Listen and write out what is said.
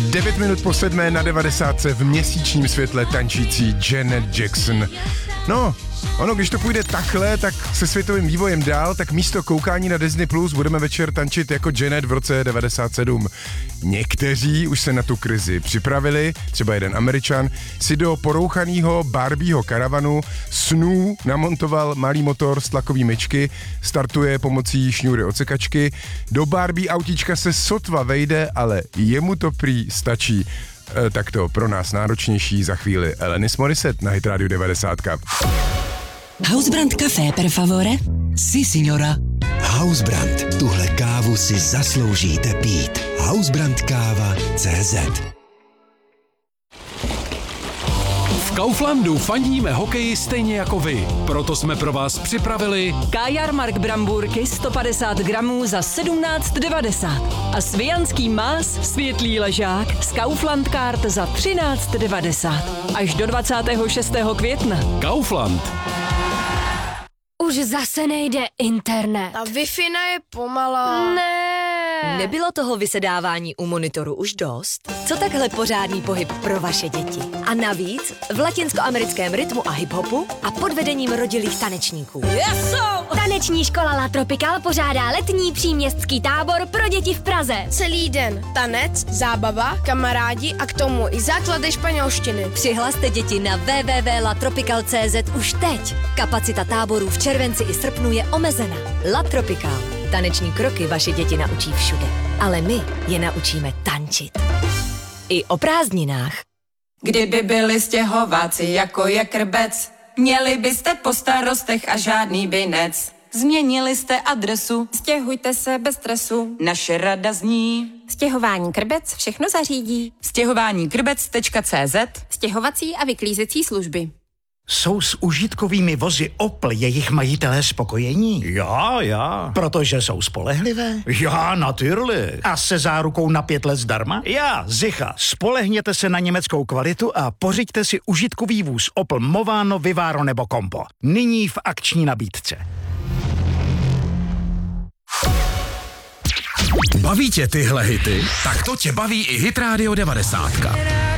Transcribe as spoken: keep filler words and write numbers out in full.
Devět minut po sedmé na devadesátce v měsíčním světle tančící Janet Jackson. No, ono, když to půjde takhle, tak se světovým vývojem dál, tak místo koukání na Disney Plus budeme večer tančit jako Janet v roce devadesát sedm. Někteří už se na tu krizi připravili, třeba jeden Američan si do porouchaného Barbieho karavanu snů namontoval malý motor s tlakový myčky, startuje pomocí šňůry odsekačky, do Barbie autíčka se sotva vejde, ale jemu to prý stačí. E, tak to pro nás náročnější za chvíli Alanis Morissette na Hit Radio devadesát. Hausbrand Café, per favore? Si, signora. Hausbrand. Tuhle kávu si zasloužíte pít. Hausbrandkáva tečka cé zet. V Kauflandu fandíme hokeji stejně jako vy. Proto jsme pro vás připravili Kajarmark Bramburky sto padesát gramů za sedmnáct devadesát a Svijanský más světlý ležák z Kaufland Card za třináct devadesát. Až do dvacátého šestého května. Kaufland. Už zase nejde internet. Ta Wi-Fi je pomalá. Ne. Nebylo toho vysedávání u monitoru už dost? Co takhle pořádný pohyb pro vaše děti? A navíc v latinskoamerickém rytmu a hiphopu a pod vedením rodilých tanečníků. Yeso! Taneční škola La Tropical pořádá letní příměstský tábor pro děti v Praze. Celý den tanec, zábava, kamarádi a k tomu i základy španělštiny. Přihlaste děti na w w w tečka la tropical tečka cé zet už teď. Kapacita táborů v červenci i srpnu je omezena. La Tropical. Taneční kroky vaše děti naučí všude. Ale my je naučíme tančit. I o prázdninách. Kdyby byli stěhováci jako je krbec, měli byste po starostech a žádný binec. Změnili jste adresu, stěhujte se bez stresu. Naše rada zní: Stěhování Krbec všechno zařídí. Stěhování krbec tečka cé zet. Stěhovací a vyklízecí služby. Jsou s užitkovými vozy Opel jejich majitelé spokojení? Já, já. Protože jsou spolehlivé? Já, natürlich. A se zárukou na pět let zdarma? Já, Zicha. Spolehněte se na německou kvalitu a pořiďte si užitkový vůz Opel Movano, Vivaro nebo Compo. Nyní v akční nabídce. Baví tě tyhle hity? Tak to tě baví i Hit Radio devadesát.